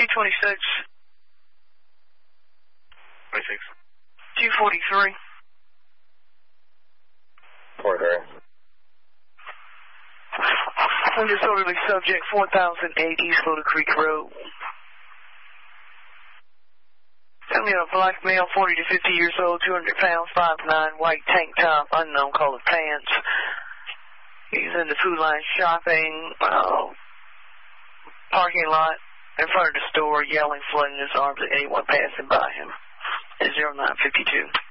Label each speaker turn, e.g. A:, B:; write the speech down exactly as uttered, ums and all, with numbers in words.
A: two twenty-six.
B: twenty-six.
A: two forty-three.
B: forty-three.
A: On disorderly subject, four thousand eight East Little Creek Road. Tell me a black male, forty to fifty years old, two hundred pounds, five nine, white tank top, unknown colored pants. He's in the Food Line shopping, uh, parking lot in front of the store, yelling, flooding his arms at anyone passing by him. At zero nine fifty-two.